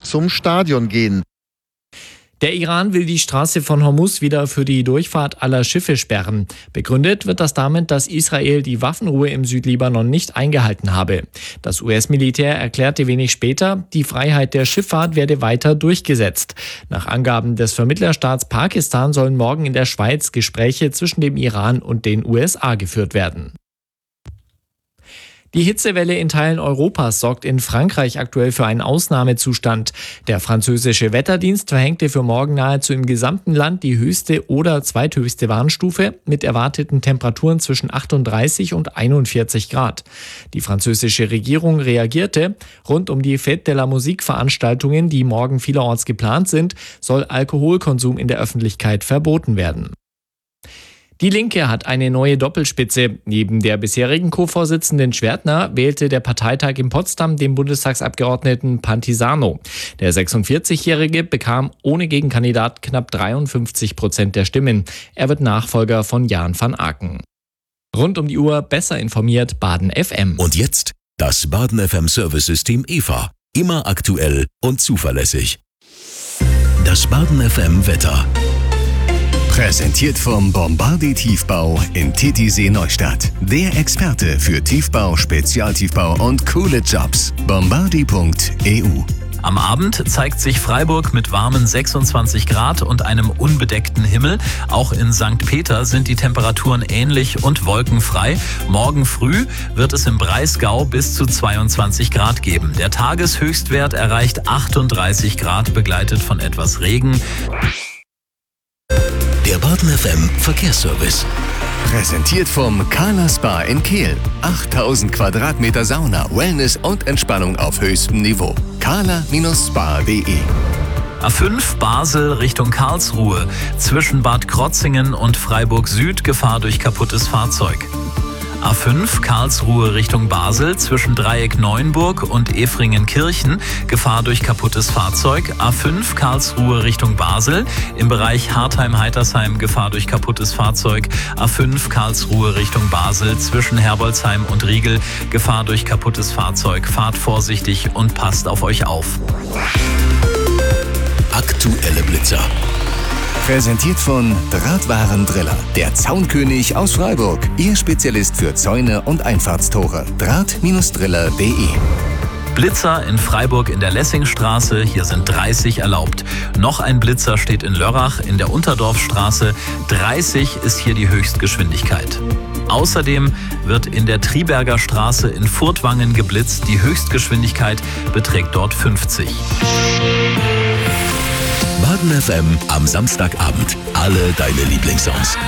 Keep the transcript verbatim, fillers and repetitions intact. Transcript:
zum Stadion gehen. Der Iran will die Straße von Hormuz wieder für die Durchfahrt aller Schiffe sperren. Begründet wird das damit, dass Israel die Waffenruhe im Südlibanon nicht eingehalten habe. Das U S-Militär erklärte wenig später, die Freiheit der Schifffahrt werde weiter durchgesetzt. Nach Angaben des Vermittlerstaats Pakistan sollen morgen in der Schweiz Gespräche zwischen dem Iran und den U S A geführt werden. Die Hitzewelle in Teilen Europas sorgt in Frankreich aktuell für einen Ausnahmezustand. Der französische Wetterdienst verhängte für morgen nahezu im gesamten Land die höchste oder zweithöchste Warnstufe mit erwarteten Temperaturen zwischen achtunddreißig und einundvierzig Grad. Die französische Regierung reagierte. Rund um die Fête de la Musique-Veranstaltungen, die morgen vielerorts geplant sind, soll Alkoholkonsum in der Öffentlichkeit verboten werden. Die Linke hat eine neue Doppelspitze. Neben der bisherigen Co-Vorsitzenden Schwertner wählte der Parteitag in Potsdam den Bundestagsabgeordneten Pantisano. Der sechsundvierzigjährige bekam ohne Gegenkandidat knapp dreiundfünfzig Prozent der Stimmen. Er wird Nachfolger von Jan van Aken. Rund um die Uhr besser informiert Baden F M. Und jetzt das Baden F M Service-System E V A. Immer aktuell und zuverlässig. Das Baden F M Wetter. Präsentiert vom Bombardier Tiefbau in Titisee Neustadt. Der Experte für Tiefbau, Spezialtiefbau und coole Jobs. bombardier punkt e u. Am Abend zeigt sich Freiburg mit warmen sechsundzwanzig Grad und einem unbedeckten Himmel. Auch in Sankt Peter sind die Temperaturen ähnlich und wolkenfrei. Morgen früh wird es im Breisgau bis zu zweiundzwanzig Grad geben. Der Tageshöchstwert erreicht achtunddreißig Grad, begleitet von etwas Regen. Der Baden F M Verkehrsservice. Präsentiert vom Kala Spa in Kehl. achttausend Quadratmeter Sauna, Wellness und Entspannung auf höchstem Niveau. kala Spa punkt de A fünf Basel Richtung Karlsruhe. Zwischen Bad Krotzingen und Freiburg Süd Gefahr durch kaputtes Fahrzeug. A fünf Karlsruhe Richtung Basel zwischen Dreieck Neuenburg und Efringen-Kirchen, Gefahr durch kaputtes Fahrzeug. A fünf Karlsruhe Richtung Basel, im Bereich Hartheim-Heitersheim, Gefahr durch kaputtes Fahrzeug. A fünf Karlsruhe Richtung Basel zwischen Herbolzheim und Riegel, Gefahr durch kaputtes Fahrzeug. Fahrt vorsichtig und passt auf euch auf. Aktuelle Blitzer. Präsentiert von Drahtwarendriller, der Zaunkönig aus Freiburg. Ihr Spezialist für Zäune und Einfahrtstore. draht Driller punkt de. Blitzer in Freiburg in der Lessingstraße, hier sind dreißig erlaubt. Noch ein Blitzer steht in Lörrach in der Unterdorfstraße. dreißig ist hier die Höchstgeschwindigkeit. Außerdem wird in der Triberger Straße in Furtwangen geblitzt. Die Höchstgeschwindigkeit beträgt dort fünfzig. Baden F M am Samstagabend. Alle deine Lieblingssongs.